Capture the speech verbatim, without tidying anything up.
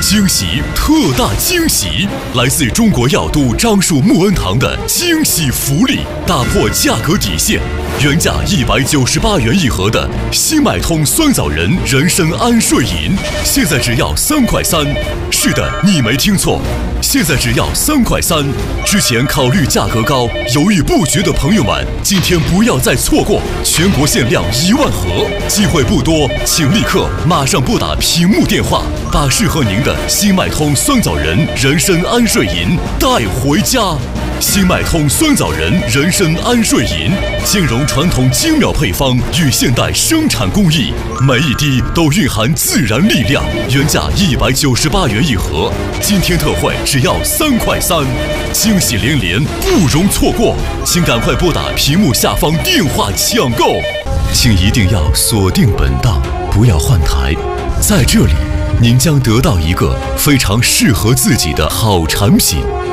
惊喜，特大惊喜！来自中国药都樟树木恩堂的惊喜福利，打破价格底线，原价一百九十八元一盒的新脉通酸枣仁人参安睡饮，现在只要三块三。是的，你没听错，现在只要三块三。之前考虑价格高，犹豫不决的朋友们，今天不要再错过，全国限量一万盒，机会不多，请立刻马上拨打屏幕电话，把适合您的新脉通酸枣仁人参安睡饮带回家。新脉通酸枣仁人参安睡饮，兼容传统精妙配方与现代生产工艺，每一滴都蕴含自然力量。原价一百九十八元一盒，今天特惠只要三块三，惊喜连连，不容错过，请赶快拨打屏幕下方电话抢购。请一定要锁定本档，不要换台，在这里您将得到一个非常适合自己的好产品。